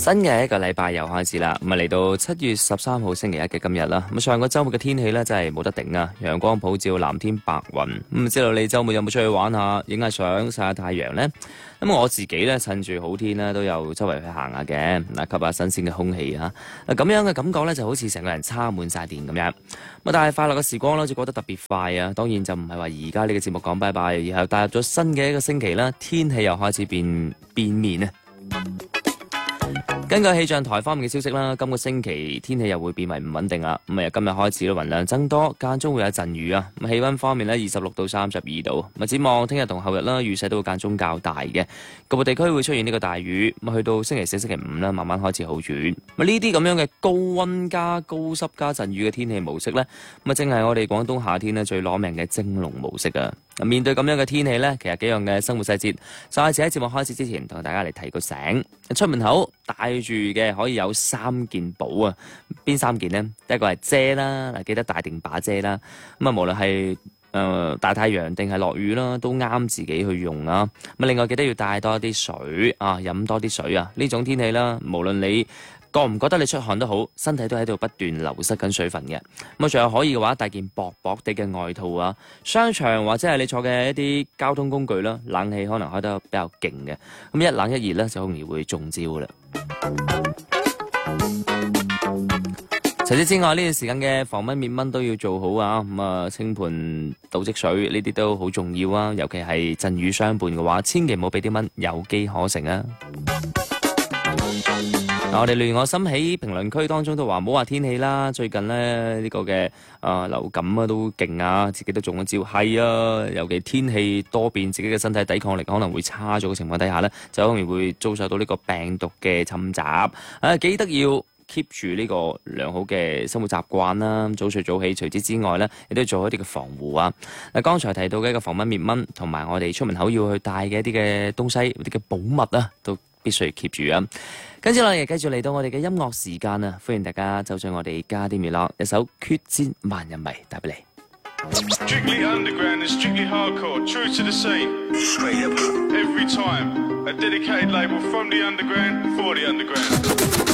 新嘅一個禮拜又開始啦，咁嚟到7月13號星期一嘅今日啦。咁上個週末嘅天氣呢，真係冇得頂啊！陽光普照，藍天白雲。唔知道你週末有冇出去玩下，影下相，曬下太陽呢？咁我自己呢，趁住好天呢，都有周圍去行下嘅，吸下新鮮嘅空氣啊！咁樣嘅感覺呢，就好似成個人叉滿晒電咁樣。但係快樂嘅時光呢，就過得特別快啊！當然就唔係話而家呢個節目講拜拜，而係踏入咗新嘅一個星期啦，天氣又開始變面啊！根據氣象台方面嘅消息啦，今個星期天氣又會變為唔穩定啦。咁由今日開始咧，雲量增多，間中會有陣雨啊。咁氣溫方面呢，26到32度。咁展望聽日同後日啦，雨勢都會間中較大嘅，局部地區會出現呢個大雨。咁去到星期4、星期5啦，慢慢開始好轉。咁呢啲咁樣嘅高溫加高濕加陣雨嘅天氣模式呢，咁正係我哋廣東夏天呢最攞命嘅蒸籠模式啊！面對咁樣嘅天氣呢，其實幾樣嘅生活細節，上一次喺節目開始之前同大家嚟提個醒。出門口帶住嘅可以有3件寶啊，邊3件呢？第一個係遮啦，記得帶定把遮啦。咁啊，無論係大太陽定係落雨啦，都啱自己去用啊。咁另外記得要帶多啲水啊，飲多啲水啊。呢種天氣啦，無論你覺唔覺得你出汗都好，身體都喺度不斷流失緊水分嘅。咁啊，仲有可以嘅話，帶件薄薄地嘅外套啊。商場或者係你坐嘅一啲交通工具啦，冷氣可能開得比較勁嘅。咁一冷一熱咧，就好容易會中招啦。除此之外，呢段時間嘅防蚊滅蚊都要做好啊。咁啊，清盤倒積水呢啲都好重要啊。尤其係陣雨相伴嘅話，千祈唔好俾啲蚊有機可乘啊。我哋亂我心喺評論區當中都話唔好話天氣啦，最近呢，呢個嘅流感啊都勁啊，自己都中咗招。係啊，尤其天氣多變，自己嘅身體抵抗力可能會差咗嘅情況底下呢，就好容易會遭受到呢個病毒嘅侵襲。記得要 keep 住呢個良好嘅生活習慣啦，早睡早起。除此之外呢，亦都要做一啲嘅防護啊。剛才提到嘅一個防蚊滅蚊，同埋我哋出門口要去帶嘅一啲嘅東西，一啲嘅寶物啊，都必須要 keep 住啊！跟住落嚟，繼續嚟到我哋嘅音樂時間啊！歡迎大家走進我哋加啲娛樂，一首《決戰萬人迷》帶俾你。 Strictly underground and strictly hardcore, true to the scene. Straight up. Every time, a dedicated label from the underground for the underground.